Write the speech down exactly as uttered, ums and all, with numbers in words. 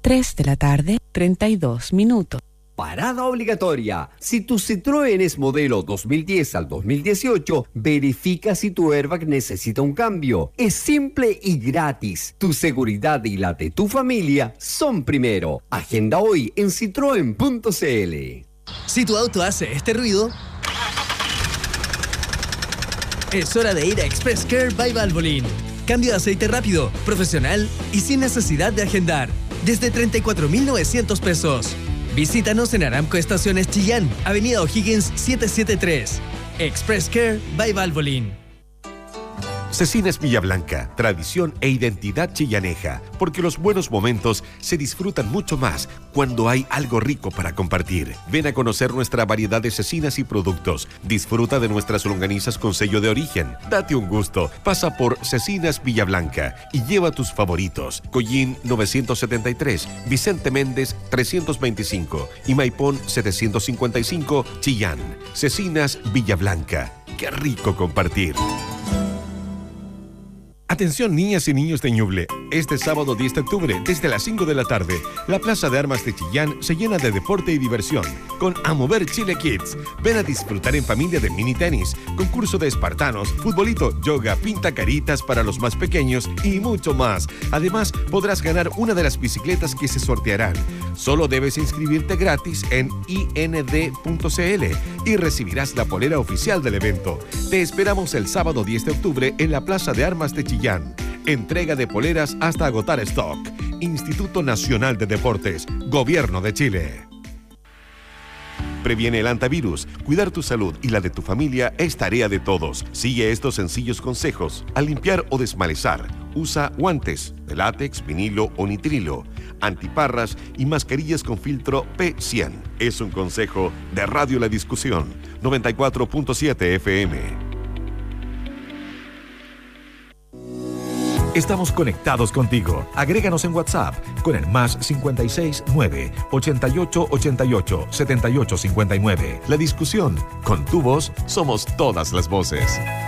tres de la tarde, treinta y dos minutos. Parada obligatoria. Si tu Citroën es modelo dos mil diez al dos mil dieciocho, verifica si tu airbag necesita un cambio. Es simple y gratis. Tu seguridad y la de tu familia son primero. Agenda hoy en citroen punto c l. Si tu auto hace este ruido, es hora de ir a Express Care by Valvoline. Cambio de aceite rápido, profesional y sin necesidad de agendar. Desde treinta y cuatro mil novecientos pesos. Visítanos en Aramco Estaciones Chillán, Avenida O'Higgins setecientos setenta y tres. Express Care by Valvoline. Cecinas Villablanca, tradición e identidad chillaneja, porque los buenos momentos se disfrutan mucho más cuando hay algo rico para compartir. Ven a conocer nuestra variedad de cecinas y productos. Disfruta de nuestras longanizas con sello de origen. Date un gusto. Pasa por Cecinas Villablanca y lleva tus favoritos. Collín novecientos setenta y tres, Vicente Méndez trescientos veinticinco y Maipón setecientos cincuenta y cinco, Chillán. Cecinas Villablanca. Qué rico compartir. Atención niñas y niños de Ñuble, este sábado diez de octubre desde las cinco de la tarde, la Plaza de Armas de Chillán se llena de deporte y diversión con A Mover Chile Kids. Ven a disfrutar en familia de mini tenis, concurso de espartanos, futbolito, yoga, pinta caritas para los más pequeños y mucho más. Además, podrás ganar una de las bicicletas que se sortearán. Solo debes inscribirte gratis en i n d punto c l y recibirás la polera oficial del evento. Te esperamos el sábado diez de octubre en la Plaza de Armas de Chillán. Entrega de poleras hasta agotar stock. Instituto Nacional de Deportes, Gobierno de Chile. Previene el antivirus. Cuidar tu salud y la de tu familia es tarea de todos. Sigue estos sencillos consejos. Al limpiar o desmalezar, usa guantes de látex, vinilo o nitrilo, antiparras y mascarillas con filtro P cien. Es un consejo de Radio La Discusión, noventa y cuatro punto siete F M. Estamos conectados contigo. Agréganos en WhatsApp con el más cincuenta y seis, nueve, ochenta y ocho, ochenta y ocho, setenta y ocho cincuenta y nueve. La Discusión. Con tu voz somos todas las voces.